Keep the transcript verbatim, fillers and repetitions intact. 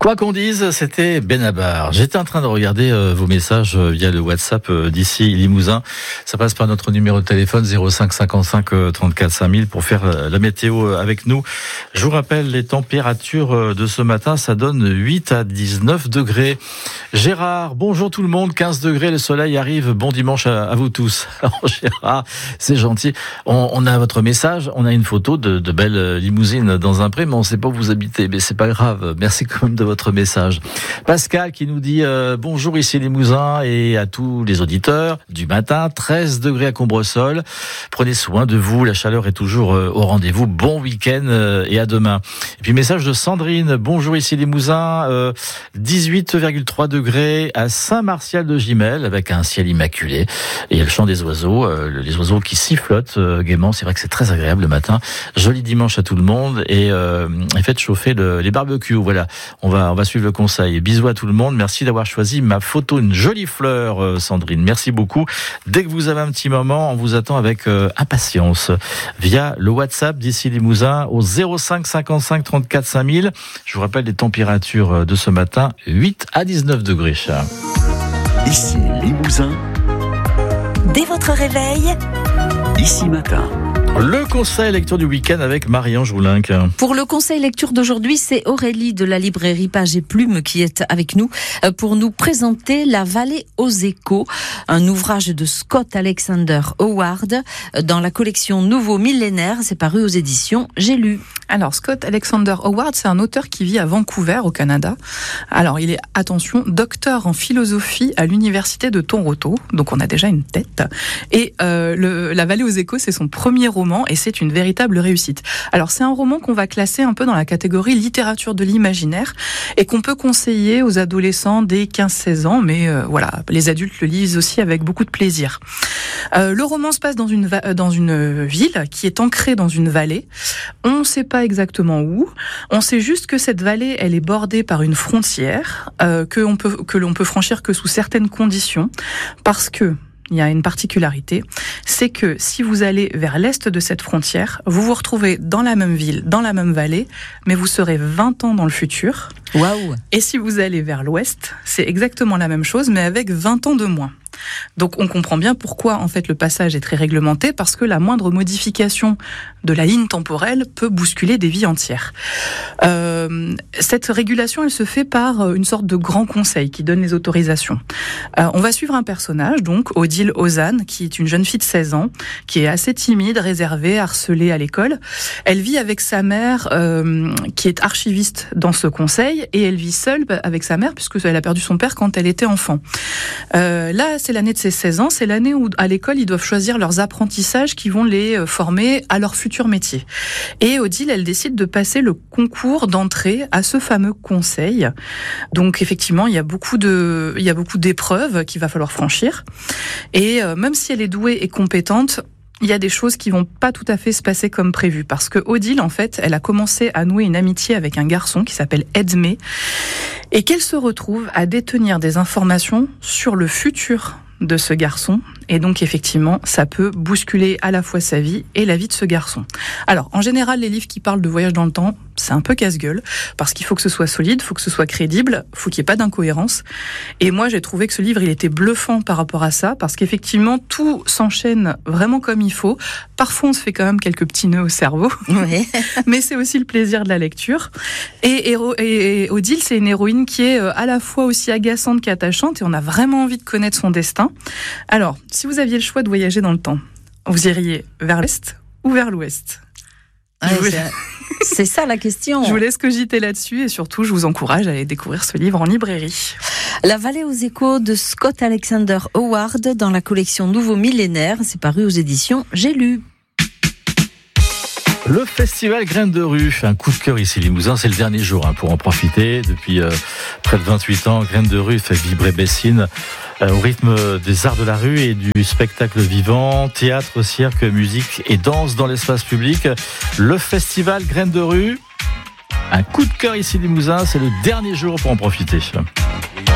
Quoi qu'on dise, c'était Benabar. J'étais en train de regarder euh, vos messages euh, via le WhatsApp euh, d'ici Limousin. Ça passe par notre numéro de téléphone zéro cinq cinquante-cinq trente-quatre cinq mille pour faire euh, la météo euh, avec nous. Je vous rappelle les températures euh, de ce matin, ça donne huit à dix-neuf degrés. Gérard, bonjour tout le monde, quinze degrés, le soleil arrive. Bon dimanche à, à vous tous. Alors Gérard, c'est gentil. On, on a votre message, on a une photo de, de belles limousines dans un pré, mais on ne sait pas où vous habitez. Mais c'est pas grave. Merci quand même de votre message. Pascal qui nous dit euh, bonjour ici Limousin et à tous les auditeurs du matin, treize degrés à Combresol. Prenez soin de vous, la chaleur est toujours euh, au rendez-vous. Bon week-end euh, et à demain. Et puis message de Sandrine, bonjour ici Limousin, euh, dix-huit virgule trois degrés à Saint-Martial-de-Gimel avec un ciel immaculé et le chant des oiseaux, euh, les oiseaux qui sifflotent euh, gaiement. C'est vrai que c'est très agréable le matin. Joli dimanche à tout le monde et, euh, et faites chauffer le, les barbecues. Voilà, on va On va suivre le conseil. Bisous à tout le monde. Merci d'avoir choisi ma photo, une jolie fleur, Sandrine. Merci beaucoup. Dès que vous avez un petit moment, on vous attend avec euh, impatience via le WhatsApp d'ici Limousin au zéro cinq cinquante-cinq trente-quatre cinq mille. Je vous rappelle les températures de ce matin, huit à dix-neuf degrés. Ici Limousin. Dès votre réveil, Ici Matin. Le conseil lecture du week-end avec Marie-Ange Roulinck. Pour le conseil lecture d'aujourd'hui, c'est Aurélie de la librairie Page et Plume qui est avec nous pour nous présenter La Vallée aux échos, un ouvrage de Scott Alexander Howard dans la collection Nouveau Millénaire. C'est paru aux éditions J'ai lu. Alors, Scott Alexander Howard, c'est un auteur qui vit à Vancouver, au Canada. Alors, il est, attention, docteur en philosophie à l'université de Toronto. Donc, on a déjà une tête. Et euh, le, La Vallée aux échos, c'est son premier roman et c'est une véritable réussite. Alors, c'est un roman qu'on va classer un peu dans la catégorie littérature de l'imaginaire et qu'on peut conseiller aux adolescents dès quinze seize ans, mais euh, voilà, les adultes le lisent aussi avec beaucoup de plaisir. Euh, le roman se passe dans une, va- dans une ville qui est ancrée dans une vallée. On ne sait pas exactement où. On sait juste que cette vallée, elle est bordée par une frontière euh, que on peut que l'on peut franchir que sous certaines conditions, parce que il y a une particularité, c'est que si vous allez vers l'est de cette frontière, vous vous retrouvez dans la même ville, dans la même vallée, mais vous serez vingt ans dans le futur. Waouh! Et si vous allez vers l'ouest, c'est exactement la même chose, mais avec vingt ans de moins. Donc on comprend bien pourquoi en fait le passage est très réglementé, parce que la moindre modification de la ligne temporelle peut bousculer des vies entières. Euh, cette régulation, elle se fait par une sorte de grand conseil qui donne les autorisations. Euh, on va suivre un personnage, donc Odile Ozanne, qui est une jeune fille de seize ans, qui est assez timide, réservée, harcelée à l'école. Elle vit avec sa mère, euh, qui est archiviste dans ce conseil, et elle vit seule avec sa mère puisque elle a perdu son père quand elle était enfant. Euh, là, c'est l'année de ses seize ans, c'est l'année où à l'école ils doivent choisir leurs apprentissages qui vont les former à leur futur métier. Et Odile, elle décide de passer le concours d'entrée à ce fameux conseil. Donc effectivement, il y a beaucoup de, il y a beaucoup d'épreuves qu'il va falloir franchir. Et euh, même si elle est douée et compétente, il y a des choses qui vont pas tout à fait se passer comme prévu, parce que Odile, en fait, elle a commencé à nouer une amitié avec un garçon qui s'appelle Edme, et qu'elle se retrouve à détenir des informations sur le futur de ce garçon. Et donc, effectivement, ça peut bousculer à la fois sa vie et la vie de ce garçon. Alors, en général, les livres qui parlent de voyage dans le temps, c'est un peu casse-gueule, parce qu'il faut que ce soit solide, il faut que ce soit crédible, il faut qu'il n'y ait pas d'incohérence. Et moi, j'ai trouvé que ce livre, il était bluffant par rapport à ça, parce qu'effectivement, tout s'enchaîne vraiment comme il faut. Parfois, on se fait quand même quelques petits nœuds au cerveau. Oui. Mais c'est aussi le plaisir de la lecture. Et, et, et Odile, c'est une héroïne qui est à la fois aussi agaçante qu'attachante, et on a vraiment envie de connaître son destin. Alors, si vous aviez le choix de voyager dans le temps, vous iriez vers l'Est ou vers l'Ouest ? Ouais, vous... c'est, c'est ça la question. Je vous laisse cogiter là-dessus et surtout, je vous encourage à aller découvrir ce livre en librairie. La Vallée aux échos de Scott Alexander Howard dans la collection Nouveau Millénaire. C'est paru aux éditions J'ai lu. Le festival Graines de rue, un coup de cœur ici Limousin, c'est le dernier jour hein, pour en profiter. Depuis euh, près de vingt-huit ans, Graines de rue fait vibrer Bessines euh, au rythme des arts de la rue et du spectacle vivant, théâtre, cirque, musique et danse dans l'espace public. Le festival Graines de rue, un coup de cœur ici Limousin, c'est le dernier jour pour en profiter.